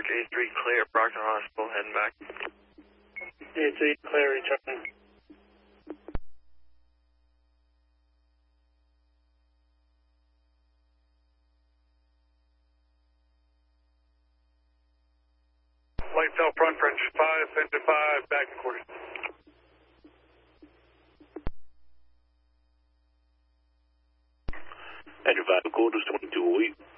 A3 clear, Brockton Hospital, heading back. A3 clear, returning. Lights out front, French 5, engine 5, back and quarters. Engine 5 and quarters, 22 a week.